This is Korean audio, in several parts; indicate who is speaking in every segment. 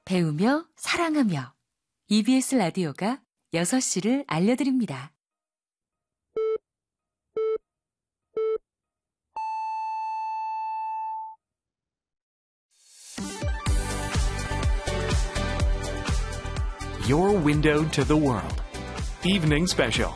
Speaker 1: 배우며 사랑하며 EBS 라디오가 6시를 알려드립니다.
Speaker 2: Your window to the world. Evening special.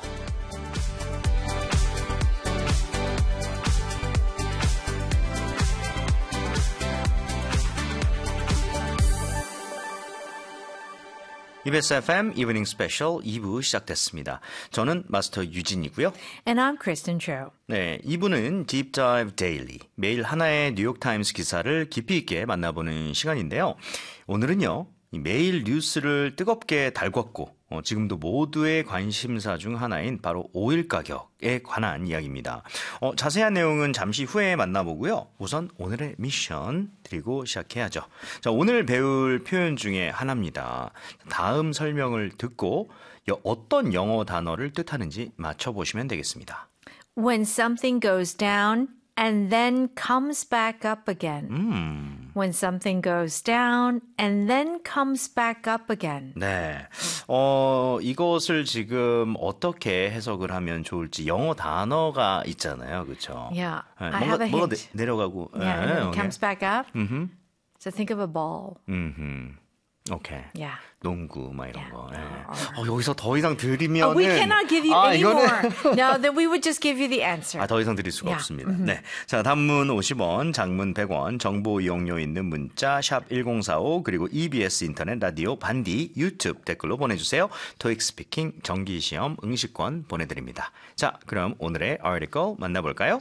Speaker 3: EBS FM 이브닝 스페셜 2부 시작됐습니다. 저는 마스터 유진이고요.
Speaker 4: And I'm Kristen Cho.
Speaker 3: 네, 2부는 Deep Dive Daily, 매일 하나의 뉴욕타임스 기사를 깊이 있게 만나보는 시간인데요. 오늘은요, 매일 뉴스를 뜨겁게 달궜고 지금도 모두의 관심사 중 하나인 바로 오일 가격에 관한 이야기입니다. 자세한 내용은 잠시 후에 만나보고요. 우선 오늘의 미션 드리고 시작해야죠. 자, 오늘 배울 표현 중에 하나입니다. 다음 설명을 듣고 어떤 영어 단어를 뜻하는지 맞춰보시면 되겠습니다.
Speaker 4: When something goes down and then comes back up again. When something goes down and then comes back up again.
Speaker 3: 네. 이것을 지금 어떻게 해석을 하면 좋을지 영어 단어가 있잖아요. 그렇죠?
Speaker 4: Yeah.
Speaker 3: 네,
Speaker 4: I have a
Speaker 3: 뭔가
Speaker 4: hint.
Speaker 3: 내려가고.
Speaker 4: Yeah, and then it
Speaker 3: 오케이.
Speaker 4: comes back up. So think of a ball.
Speaker 3: 오케이.
Speaker 4: Yeah.
Speaker 3: 농구 막 이런 거. 네. 여기서 더 이상 드리면은
Speaker 4: We cannot give you any more. No, then we would just give you the answer.
Speaker 3: 더 이상 드릴 수가
Speaker 4: Yeah.
Speaker 3: 없습니다. 네. 자, 단문 50원, 장문 100원, 정보 이용료 있는 문자 샵 1045 그리고 EBS 인터넷 라디오 반디 유튜브 댓글로 보내주세요. 토익 스피킹 정기 시험 응시권 보내드립니다. 자, 그럼 오늘의 article 만나볼까요?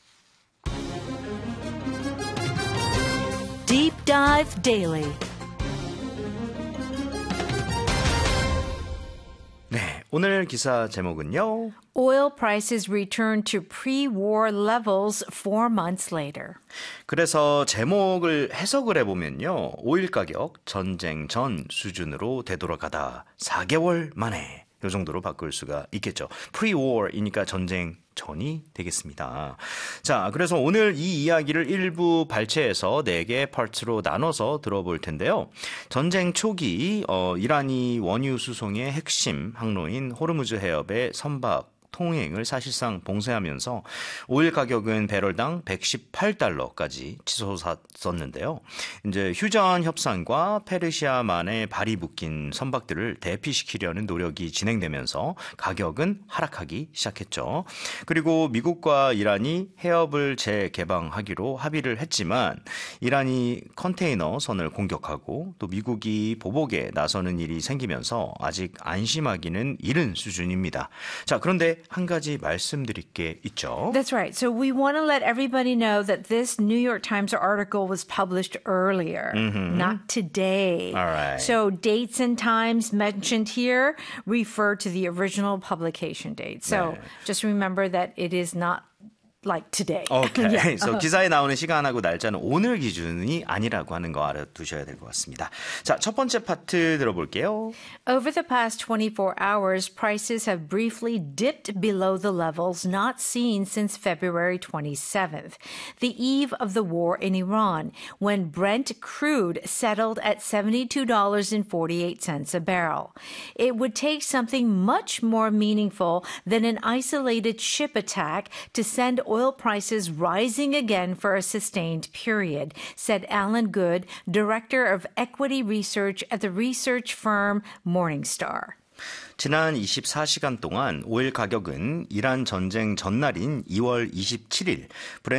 Speaker 1: Deep Dive Daily.
Speaker 3: 네, 오늘 기사 제목은요.
Speaker 4: Oil prices return to pre-war levels 4 months later.
Speaker 3: 그래서 제목을 해석을 해보면요. 오일 가격 전쟁 전 수준으로 되돌아가다 4개월 만에 이 정도로 바꿀 수가 있겠죠. pre-war이니까 전쟁 전이 되겠습니다. 자, 그래서 오늘 이 이야기를 일부 발췌해서 4개 파트로 나눠서 들어볼 텐데요. 전쟁 초기 이란이 원유 수송의 핵심 항로인 호르무즈 해협의 선박 통행을 사실상 봉쇄하면서 오일 가격은 배럴당 118달러까지 치솟았었는데요. 이제 휴전 협상과 페르시아만의 발이 묶인 선박들을 대피시키려는 노력이 진행되면서 가격은 하락하기 시작했죠. 그리고 미국과 이란이 해협을 재개방하기로 합의를 했지만 이란이 컨테이너 선을 공격하고 또 미국이 보복에 나서는 일이 생기면서 아직 안심하기는 이른 수준입니다. 자, 그런데 한 가지 말씀드릴 게 있죠.
Speaker 4: That's right. So we want to let everybody know that this New York Times article was published earlier, not today.
Speaker 3: All right.
Speaker 4: So dates and times mentioned here refer to the original publication date. So just remember that it is not like today.
Speaker 3: 오케이.
Speaker 4: Yeah.
Speaker 3: 그래서 기사에 나오는 시간하고 날짜는 오늘 기준이 아니라고 하는 거 알아두셔야 될 것 같습니다. 자, 첫 번째 파트 들어볼게요.
Speaker 4: Over the past 24 hours, prices have briefly dipped below the levels not seen since February 27th, the eve of the war in Iran, when Brent crude settled at $72.48 a barrel. It would take something much more meaningful than an isolated ship attack to send oil prices rising again for a sustained period, said Alan Good, director of equity research at the research firm Morningstar.
Speaker 3: 지난 24시간 동안 오일 가격은 이란 전쟁 전날인 2월 27일